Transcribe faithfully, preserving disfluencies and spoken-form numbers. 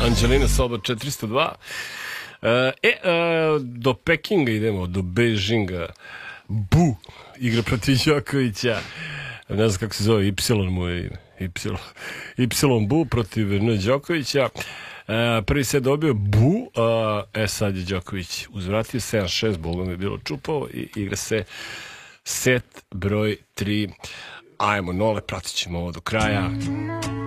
Anđelina Soba četiristo dva. E, do Pekinga idemo, do Beijinga. Bu, igra protiv Đokovića. Ne znam kako se zove, Y mu je Y. Y Bu protiv N. Đokovića. Prvi set dobio Bu, e sad je Đoković uzvratio sedam šest, Bogom je bilo čupao i igra se set broj tri. Ajmo, Nole, pratit ćemo ovo do kraja.